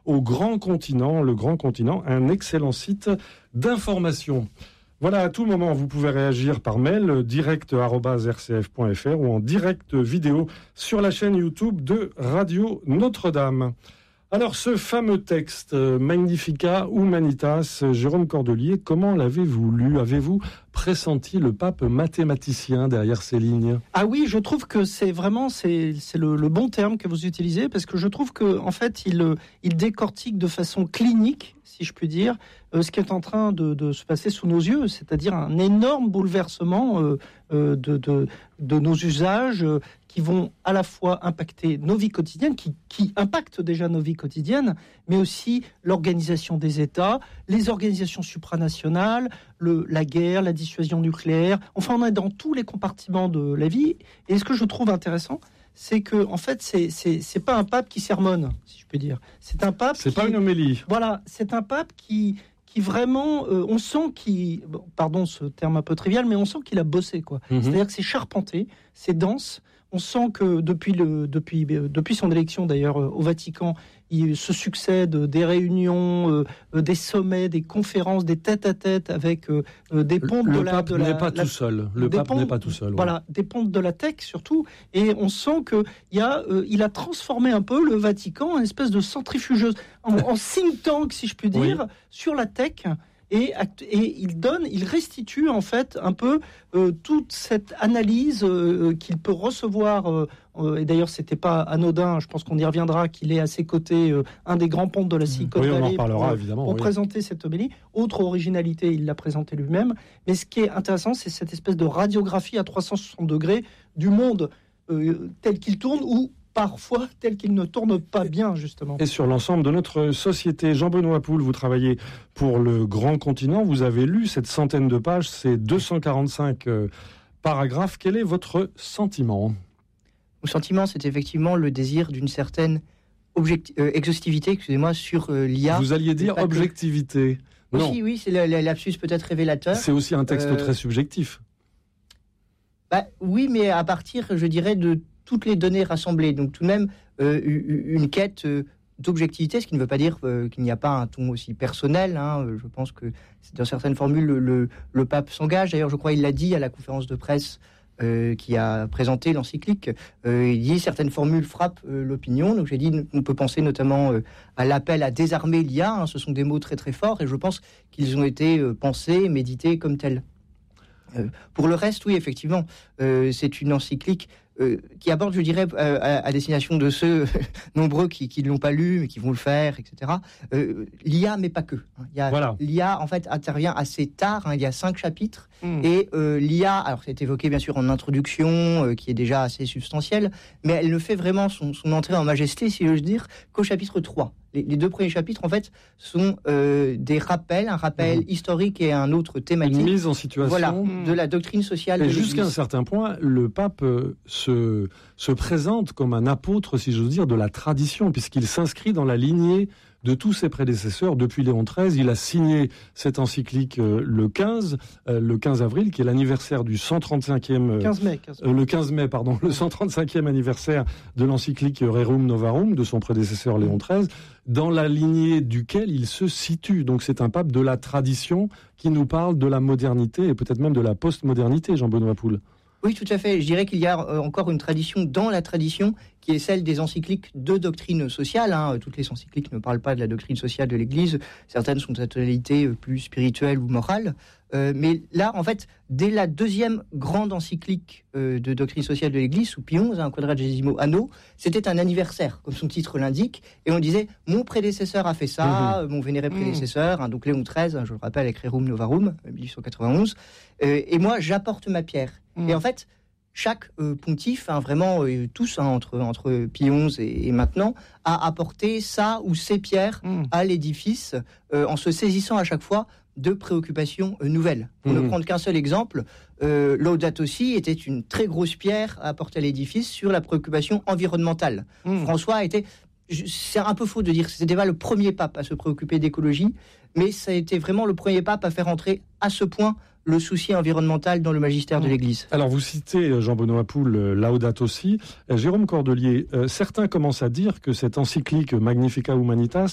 au Grand Continent. Le Grand Continent, un excellent site d'information. Voilà, à tout moment, vous pouvez réagir par mail direct@rcf.fr ou en direct vidéo sur la chaîne YouTube de Radio Notre-Dame. Alors, ce fameux texte, Magnificat Humanitas, Jérôme Cordelier, comment l'avez-vous lu ? Avez-vous pressenti le pape mathématicien derrière ces lignes ? Ah oui, je trouve que c'est le bon terme que vous utilisez, parce que je trouve que en fait, il décortique de façon clinique, si je puis dire, ce qui est en train de se passer sous nos yeux, c'est-à-dire un énorme bouleversement de nos usages qui vont à la fois impacter nos vies quotidiennes, qui impactent déjà nos vies quotidiennes, mais aussi l'organisation des États, les organisations supranationales, la guerre, la dissuasion nucléaire. Enfin, on est dans tous les compartiments de la vie. Et ce que je trouve intéressant, c'est que en fait, c'est pas un pape qui sermonne, si je peux dire. C'est un pape. C'est pas une homélie. Voilà, c'est un pape qui vraiment, on sent pardon ce terme un peu trivial, mais on sent qu'il a bossé, quoi. C'est-à-dire que c'est charpenté, c'est dense. On sent que depuis son élection d'ailleurs au Vatican, il se succèdent des réunions, des sommets, des conférences, des tête-à-tête avec des pontes Le pape n'est pas tout seul. Le pape n'est pas tout seul. Voilà, des pontes de la tech surtout. Et on sent que il a transformé un peu le Vatican en une espèce de centrifugeuse, en think tank, si je puis dire, sur la tech. Et il restitue en fait un peu toute cette analyse qu'il peut recevoir. Et d'ailleurs, c'était pas anodin. Je pense qu'on y reviendra. Qu'il est à ses côtés un des grands pontes de la Silicon Valley. Oui, on en reparlera évidemment. Pour présenter cette homélie. Autre originalité, il l'a présenté lui-même. Mais ce qui est intéressant, c'est cette espèce de radiographie à 360 degrés du monde tel qu'il tourne ou parfois tel qu'il ne tourne pas bien, justement. Et sur l'ensemble de notre société. Jean-Benoît Poul, vous travaillez pour le Grand Continent. Vous avez lu cette centaine de pages, ces 245 paragraphes. Quel est votre sentiment ? Mon sentiment, c'est effectivement le désir d'une certaine exhaustivité, sur l'IA. Vous alliez dire objectivité. Non. Oui, c'est le lapsus peut-être révélateur. C'est aussi un texte très subjectif. Oui, mais à partir, je dirais, de toutes les données rassemblées. Donc tout de même, une quête d'objectivité, ce qui ne veut pas dire qu'il n'y a pas un ton aussi personnel. Je pense que dans certaines formules, le pape s'engage. D'ailleurs, je crois qu'il l'a dit à la conférence de presse qui a présenté l'encyclique. Il dit certaines formules frappent l'opinion. Donc j'ai dit, on peut penser notamment à l'appel à désarmer l'IA. Ce sont des mots très très forts et je pense qu'ils ont été pensés, médités comme tels. Pour le reste, oui, effectivement, c'est une encyclique qui aborde, je dirais, à destination de ceux nombreux qui ne l'ont pas lu, mais qui vont le faire, etc. L'IA, mais pas que. L'IA, en fait, intervient assez tard. Il y a 5 chapitres. Et l'IA, alors c'est évoqué, bien sûr, en introduction, qui est déjà assez substantielle, mais elle ne fait vraiment son entrée en majesté, si j'ose dire, qu'au chapitre 3. Les 2 premiers chapitres, en fait, sont des rappels, un rappel historique et un autre thématique. Une mise en situation. De la doctrine sociale de et l'Église. Jusqu'à un certain point, le pape se présente comme un apôtre, si j'ose dire, de la tradition, puisqu'il s'inscrit dans la lignée de tous ses prédécesseurs. Depuis Léon XIII, il a signé cette encyclique le 15 avril, qui est l'anniversaire du 135e... 15 mai. Le 15 mai, pardon, le 135e anniversaire de l'encyclique Rerum Novarum, de son prédécesseur Léon XIII, dans la lignée duquel il se situe. Donc c'est un pape de la tradition qui nous parle de la modernité et peut-être même de la postmodernité, Jean-Benoît Poul. Oui, tout à fait. Je dirais qu'il y a encore une tradition dans la tradition qui est celle des encycliques de doctrine sociale. Toutes les encycliques ne parlent pas de la doctrine sociale de l'Église. Certaines sont de tonalité plus spirituelle ou morale. Mais là, en fait, dès la deuxième grande encyclique de doctrine sociale de l'Église, sous Pie XI, Quadragesimo Anno, c'était un anniversaire, comme son titre l'indique. Et on disait, mon prédécesseur a fait ça, mon vénéré prédécesseur, donc Léon XIII, je le rappelle, avec Rerum Novarum, 1891. Et moi, j'apporte ma pierre. Et en fait, chaque pontife, vraiment tous, entre Pie XI et maintenant, a apporté sa ou ses pierres à l'édifice, en se saisissant à chaque fois de préoccupations nouvelles. Pour ne prendre qu'un seul exemple, Laudato Si était une très grosse pierre à apporter à l'édifice sur la préoccupation environnementale. François était... C'est un peu faux de dire que c'était pas le premier pape à se préoccuper d'écologie, mais ça a été vraiment le premier pape à faire entrer à ce point le souci environnemental dans le magistère de l'Église. Alors vous citez Jean-Benoît Poul, Laudato Si. Jérôme Cordelier, certains commencent à dire que cette encyclique Magnificat Humanitas